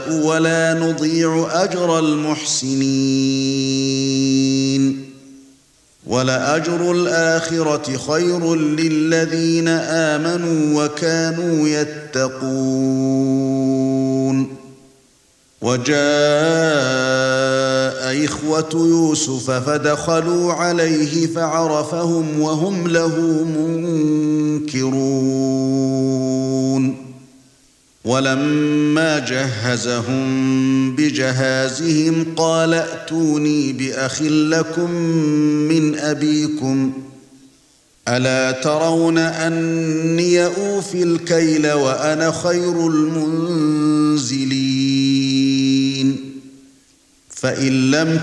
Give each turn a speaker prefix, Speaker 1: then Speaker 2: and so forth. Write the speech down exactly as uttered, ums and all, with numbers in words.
Speaker 1: ولا نضيع أجر المحسنين ولأجر الآخرة خير للذين آمنوا وكانوا يتقون وجاء إخوة يوسف فدخلوا عليه فعرفهم وهم له منكرون ولما جهزهم بجهازهم قال ائتوني بأخ لكم من أبيكم ألا ترون أني أوفي الكيل وأنا خير المنزلين فإن لم